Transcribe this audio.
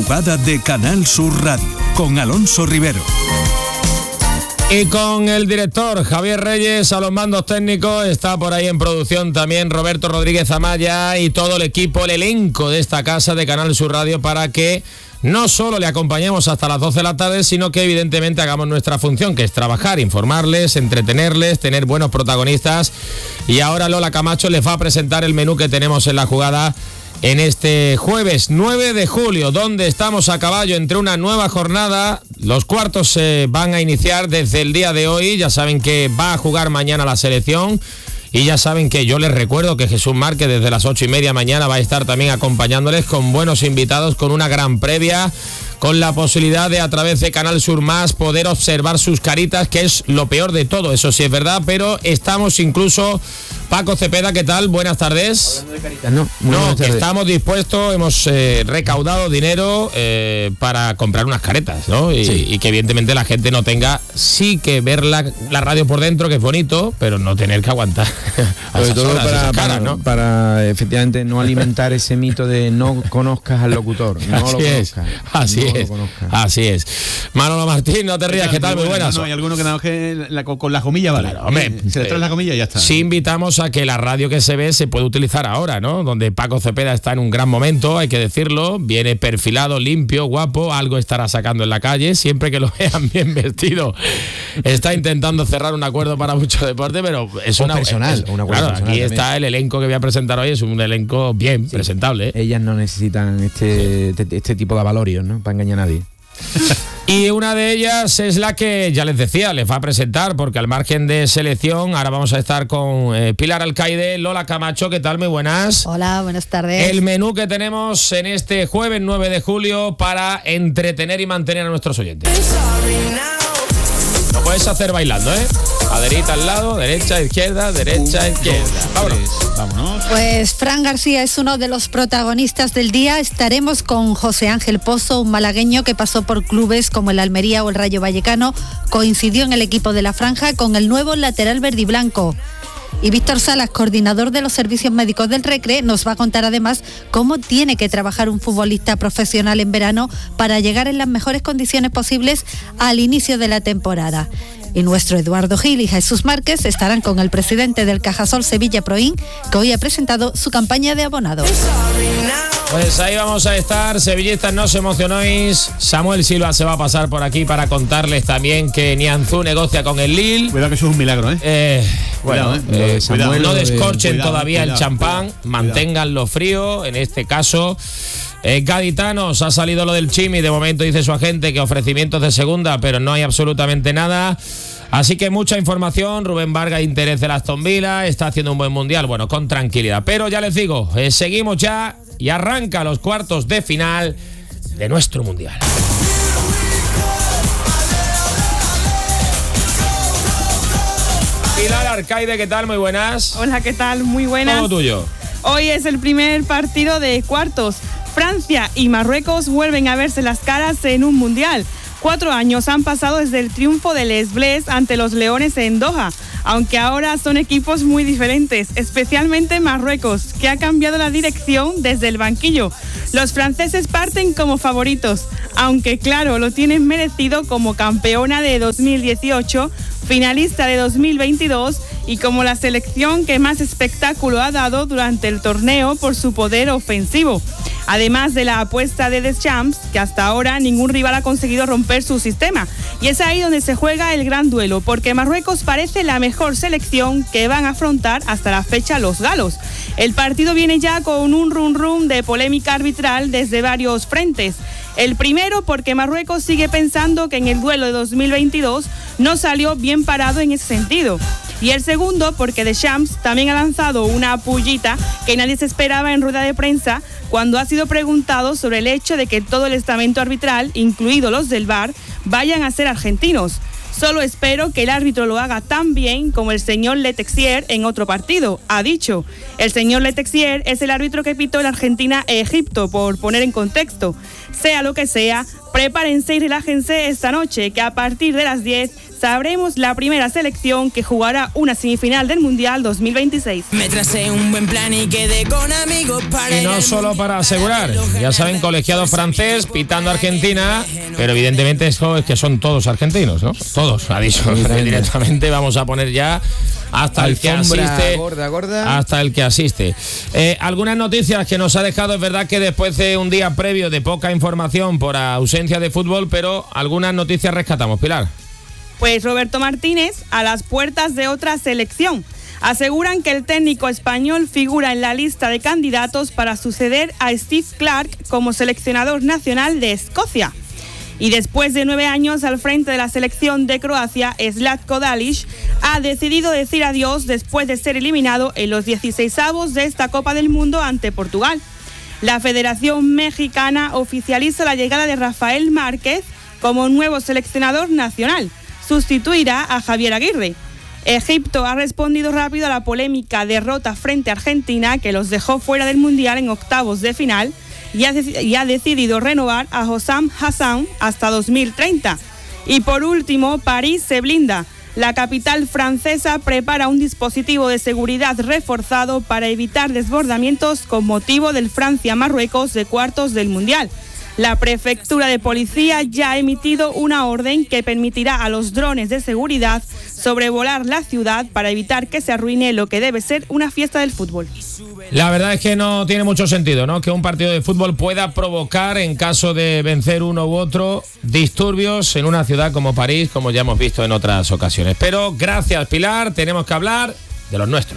madrugada de Canal Sur Radio, con Alonso Rivero. Y con el director Javier Reyes a los mandos técnicos, está por ahí en producción también Roberto Rodríguez Amaya y todo el equipo, el elenco de esta casa de Canal Sur Radio, para que no solo le acompañemos hasta las 12 de la tarde, sino que evidentemente hagamos nuestra función, que es trabajar, informarles, entretenerles, tener buenos protagonistas. Y ahora Lola Camacho les va a presentar el menú que tenemos en la jugada en este jueves 9 de julio, donde estamos a caballo entre una nueva jornada. Los cuartos se van a iniciar desde el día de hoy. Ya saben que va a jugar mañana la selección. Y ya saben que yo les recuerdo que Jesús Márquez desde las 8:30 mañana va a estar también acompañándoles con buenos invitados, con una gran previa, con la posibilidad de a través de Canal Sur Más poder observar sus caritas, que es lo peor de todo, eso sí es verdad, pero estamos incluso... Paco Cepeda, ¿qué tal? Buenas tardes. Hablando de caritas, no, que estamos dispuestos, hemos recaudado dinero para comprar unas caretas, ¿no? Y que evidentemente la gente no tenga, sí que ver la radio por dentro, que es bonito, pero no tener que aguantar. Sobre todo para efectivamente no alimentar ese mito de no conozcas al locutor. Así es. Manolo Martín, no te rías, ¿qué tal? Muy buenas. No, hay alguno que nada más que con la comilla, vale. Claro, hombre, se le trae la comilla y ya está. Sí, invitamos a que la radio que se ve se puede utilizar ahora, ¿no? Donde Paco Cepeda está en un gran momento, hay que decirlo, viene perfilado, limpio, guapo, algo estará sacando en la calle, siempre que lo vean bien vestido. Está intentando cerrar un acuerdo para mucho deporte, pero es una personal. Claro, aquí está el elenco que voy a presentar hoy, es un elenco bien presentable. Ellas no necesitan este tipo de avalorios, ¿no? Para engañar a nadie. Y una de ellas es la que ya les decía, les va a presentar, porque al margen de selección, ahora vamos a estar con Pilar Alcaide. Lola Camacho, ¿qué tal? Muy buenas. Hola, buenas tardes. El menú que tenemos en este jueves 9 de julio para entretener y mantener a nuestros oyentes. Lo puedes hacer bailando, ¿eh? Caderita al lado, derecha, izquierda, derecha, izquierda. Vámonos. Pues Fran García es uno de los protagonistas del día. Estaremos con José Ángel Pozo, un malagueño que pasó por clubes como el Almería o el Rayo Vallecano. Coincidió en el equipo de la Franja con el nuevo lateral verdiblanco. Y Víctor Salas, coordinador de los servicios médicos del Recre, nos va a contar además cómo tiene que trabajar un futbolista profesional en verano para llegar en las mejores condiciones posibles al inicio de la temporada. Y nuestro Eduardo Gil y Jesús Márquez estarán con el presidente del Cajasol Sevilla Proin, que hoy ha presentado su campaña de abonados. Pues ahí vamos a estar, sevillistas, no os emocionéis. Samuel Silva se va a pasar por aquí para contarles también que Nianzú negocia con el Lille. Cuidado que eso es un milagro, ¿eh? Cuidado, no descorchen todavía el champán, manténganlo frío, en este caso. Gaditanos, ha salido lo del Chimi, de momento dice su agente que ofrecimientos de segunda, pero no hay absolutamente nada. Así que mucha información. Rubén Vargas, interés de Aston Villa, está haciendo un buen mundial, bueno, con tranquilidad. Pero ya les digo, seguimos ya y arranca los cuartos de final de nuestro mundial. Pilar Alcaide, ¿qué tal? Muy buenas. Hola, ¿qué tal? Muy buenas. Todo tuyo. Hoy es el primer partido de cuartos. Francia y Marruecos vuelven a verse las caras en un mundial. 4 años han pasado desde el triunfo de Les Bleus ante los Leones en Doha, aunque ahora son equipos muy diferentes, especialmente Marruecos, que ha cambiado la dirección desde el banquillo. Los franceses parten como favoritos, aunque claro, lo tienen merecido como campeona de 2018, finalista de 2022 y como la selección que más espectáculo ha dado durante el torneo por su poder ofensivo. Además de la apuesta de Deschamps, que hasta ahora ningún rival ha conseguido romper su sistema. Y es ahí donde se juega el gran duelo, porque Marruecos parece la mejor selección que van a afrontar hasta la fecha los galos. El partido viene ya con un rum de polémica arbitral desde varios frentes. El primero porque Marruecos sigue pensando que en el duelo de 2022 no salió bien parado en ese sentido. Y el segundo porque Deschamps también ha lanzado una pullita que nadie se esperaba en rueda de prensa cuando ha sido preguntado sobre el hecho de que todo el estamento arbitral, incluidos los del VAR, vayan a ser argentinos. Solo espero que el árbitro lo haga tan bien como el señor Letexier en otro partido, ha dicho. El señor Letexier es el árbitro que pitó en Argentina-Egipto, por poner en contexto. Sea lo que sea, prepárense y relájense esta noche, que a partir de las 10 sabremos la primera selección que jugará una semifinal del Mundial 2026. Me tracé un buen plan y quedé con amigos para... Y no solo para asegurar, ya saben, colegiado francés pitando a Argentina, pero evidentemente esto es que son todos argentinos, ¿no? Todos, ha dicho directamente, vamos a poner ya hasta el que asiste. Gorda. Hasta el que asiste. Algunas noticias que nos ha dejado, es verdad que después de un día previo de poca información por ausencia de fútbol, pero algunas noticias rescatamos, Pilar. Pues Roberto Martínez a las puertas de otra selección. Aseguran que el técnico español figura en la lista de candidatos para suceder a Steve Clarke como seleccionador nacional de Escocia. Y después de 9 años al frente de la selección de Croacia, Zlatko Dalic ha decidido decir adiós después de ser eliminado en los 16avos de esta Copa del Mundo ante Portugal. La Federación Mexicana oficializa la llegada de Rafael Márquez como nuevo seleccionador nacional. Sustituirá a Javier Aguirre. Egipto ha respondido rápido a la polémica derrota frente a Argentina, que los dejó fuera del Mundial en octavos de final, y ha decidido renovar a Hossam Hassan hasta 2030. Y por último, París se blinda. La capital francesa prepara un dispositivo de seguridad reforzado para evitar desbordamientos con motivo del Francia-Marruecos de cuartos del Mundial. La prefectura de policía ya ha emitido una orden que permitirá a los drones de seguridad sobrevolar la ciudad para evitar que se arruine lo que debe ser una fiesta del fútbol. La verdad es que no tiene mucho sentido, ¿no?, que un partido de fútbol pueda provocar, en caso de vencer uno u otro, disturbios en una ciudad como París, como ya hemos visto en otras ocasiones. Pero gracias, Pilar, tenemos que hablar de los nuestros.